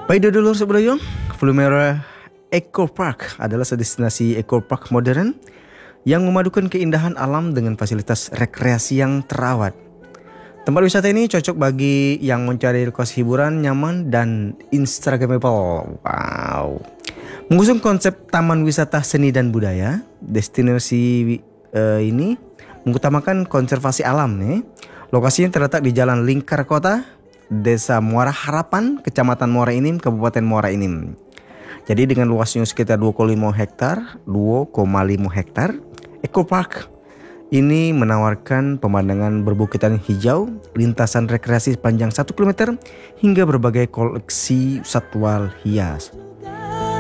Baik dulur sebelum Flumera Eco Park adalah destinasi eco park modern yang memadukan keindahan alam dengan fasilitas rekreasi yang terawat. Tempat wisata ini cocok bagi yang mencari lokasi hiburan nyaman dan instagramable. Wow. Mengusung konsep taman wisata seni dan budaya, destinasi ini mengutamakan konservasi alam nih. Lokasinya terletak di Jalan Lingkar Kota, Desa Muara Harapan, Kecamatan Muara Enim, Kabupaten Muara Enim. Jadi dengan luasnya sekitar 2,5 hektar, Eco Park ini menawarkan pemandangan berbukitan hijau, lintasan rekreasi sepanjang 1 km hingga berbagai koleksi satwa hias.